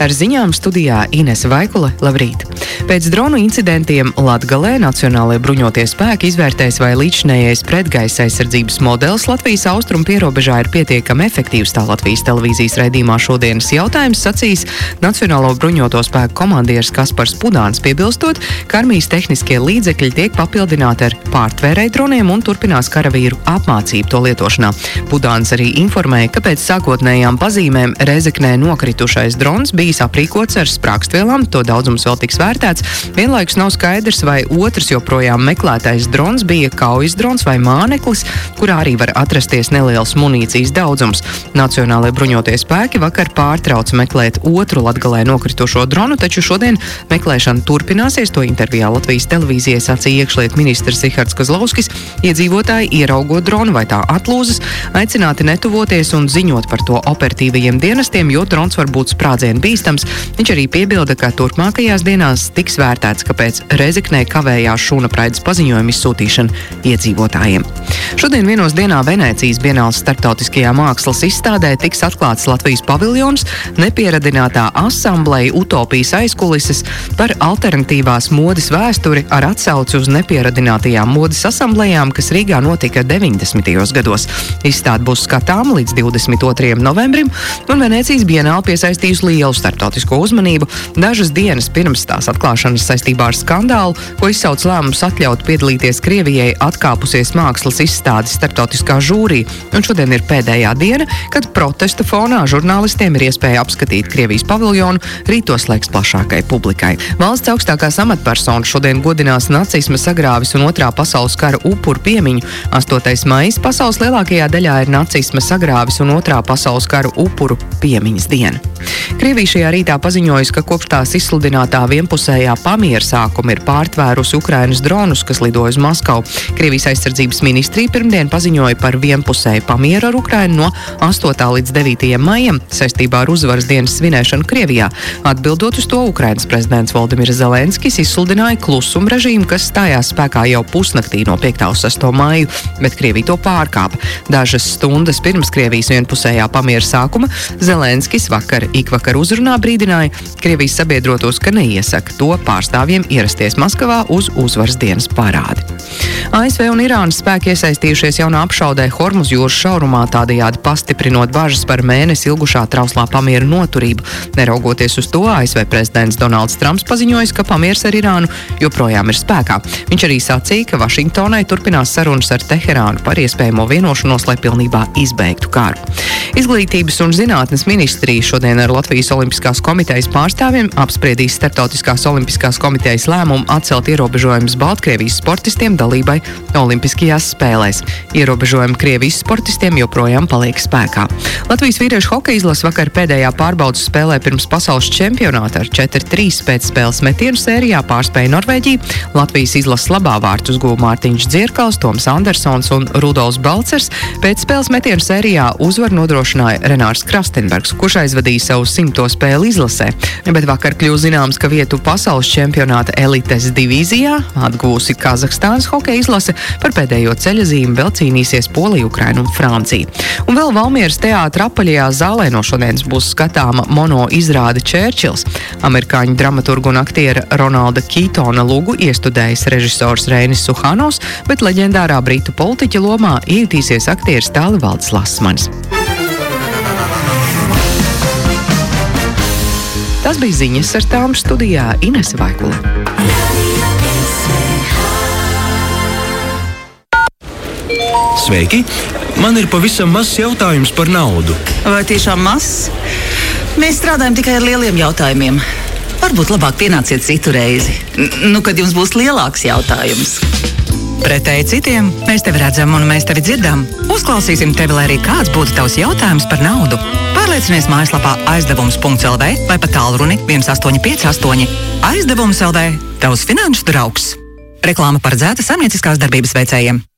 Ar ziņām studijā Inese Vaikule, labrīt! Pēc dronu incidentiem Latgalē Nacionālajie bruņotie spēki izvērtēs, vai līdzinējais pretgaisa aizsardzības modelis Latvijas austrumu pierobežā ir pietiekami efektīvs, tā Latvijas televīzijas raidījumā Šodienas jautājums sacīs Nacionālo bruņoto spēku komandieris Kaspars Pudāns, piebilstot, ka armijas tehniskie līdzekļi tiek papildināti ar pārtvērēju droniem un turpinās karavīru apmācību to lietošanā. Pudāns arī informēja, ka pēc sākotnējām pazīmēm Rēzeknē nokritušais drons bijis aprīkots ar sprākstvielām, to daudzums vēl tiks vērtēts. Vienlaikus nav skaidrs, vai otrs joprojām meklētais drons bija kaujas drons vai māneklis, kurā arī var atrasties neliels munīcijas daudzums. Nacionālajie bruņotie spēki vakar pārtrauca meklēt otru Latgalē nokritušo dronu, taču šodien meklēšana turpināsies. To intervijā Latvijas televīzijai sacīja iekšlietu ministrs Rihards Kozlovskis. Iedzīvotāji, ieraugot dronu vai tā atlūzas, aicināti netuvoties un ziņot par to operatīvajiem dienestiem, jo drons var būt sprādzienu bīstams. Viņš arī piebilda, ka turpmākajās dienās tiks vērtēts, kāpēc Rēzeknē kavējās šūnapraides paziņojuma izsūtīšana iedzīvotājiem. Šodien vienos dienā Venēcijas Bienāles starptautiskajā mākslas izstādē tiks atklāts Latvijas paviljons, nepieradinātā asambleja utopijas aizkulises par alternatīvās modes vēsturi ar atsauci uz nepieradinātajām modes asamblejām, kas Rīgā notika 90. gados. Izstāde būs skatām līdz 22. novembrim, un Venēcijas Bienāle piesaistījusi lielu starptautisko uzmanību dažas dienas pirms tās atklāšanas saistībā ar skandālu, ko izsauc lēmums atļaut piedalīties Krievijai atkāpusies mākslas izstādes starptautiskā žūrija, un šodien ir pēdējā diena, kad protesta fonā žurnālistiem ir iespēja apskatīt Krievijas paviljonu, rīt to slēgs plašākai publikai. Valsts augstākās amatpersonas šodien godinās nacisma sagrāvis un Otrā pasaules kara upuru piemiņu. 8. maijs pasaules lielākajā daļā ir nacisma sagrāvis un Otrā pasaules kara upuru piemiņas diena. Krievija šajā rītā paziņojusi, ka kopš tās izsludinātā vienpusējā pamiera sākuma ir pārtvērusi Ukrainas dronus, kas lidoja uz Maskavu. Krievijas aizsardzības ministrija pirmdien paziņoja par vienpusēju pamieru ar Ukrainu no 8. līdz 9. maijam saistībā ar uzvaras dienas svinēšanu Krievijā. Atbildot uz to, Ukrainas prezidents Voldimirs Zelenskis izsludināja klusuma režīmu, kas stājās spēkā jau pusnaktī no 5. uz 6. maiju, bet Krievija to pārkāpa. Dažas stundas pirms Krievijas vienpusējā pamiera sākuma Zelenskis ikvakar uzrunā brīdināja Krievijas sabiedrotos, ka neiesaka to pārstāvjiem ierasties Maskavā uz uzvaras dienas parādi. ASV un Irānas spēki iesaistījušies jaunā apšaudē Hormuz jūras šaurumā, tādējādi pastiprinot bažas par mēnesi ilgušā trauslā pamiera noturību. Neraugoties uz to, ASV prezidents Donalds Trumps paziņojis, ka pamieris ar Irānu joprojām ir spēkā. Viņš arī sacīja, ka Vašingtonai turpinās sarunas ar Teherānu par iespējamo vienošanos, lai pilnībā izbeigtu karu. Izglītības un zinātnes ministrija šodien ar Latvijas Olimpiskās komitejas pārstāvjiem apspriedīs Startautiskās olimpiskās komitejas lēmumu atcelt ierobežojumus Baltkrievijas sportistiem dalībai Olimpiskajās spēlēs. Ierobežojumi Krievijas sportistiem joprojām paliek spēkā. Latvijas vīriešu hokeja izlase vakar pēdējā pārbaudas spēlē pirms pasaules čempionāta ar 4-3 pēcspēles metienu sērijā pārspēja Norvēģiju. Latvijas izlases labā vārtus guva Mārtiņš Dzierkals, Toms Andersons un Rudolfs Balcers. Pēcspēles metienu sērijā uzvaru nodrošināja Renārs Krastenbergs, kurš aizvadīja savu 100. spēli izlasē, bet vakar kļuva zināms, ka vietu pasaules čempionāta elites divīzijā atgūsi Kazahstānas hokeja izlase. Par pēdējo ceļazīmi vēl cīnīsies Polija, Ukraina un Francija. Un vēl Valmieras teātra apaļajā zālē no šodienas būs skatāma mono izrāde Čērčils. Amerikāņu dramaturgu un aktiera Ronalda Kītona lugu iestudējis režisors Reinis Suhanovs, bet leģendārā britu politiķa lomā iejutīsies aktieris Tālivalds Lasmanis. Tas bija ziņas, ar tām studijā Inese Vaikule. Sveiki! Man ir pavisam mazs jautājums par naudu. Vai tiešām mazs? Mēs strādājam tikai ar lieliem jautājumiem. Varbūt labāk pienāciet citu reizi. Kad jums būs lielāks jautājums. Pretēji citiem, mēs tevi redzam un mēs tevi dzirdam. Uzklausīsim tevi, lai arī kāds būtu tavs jautājums par naudu. Pārliecinies mājaslapā aizdevums.lv vai pa tālruni 1858. Aizdevums LV, tavs finanšu draugs. Reklāma paredzēta saimnieciskās darbības veicējiem.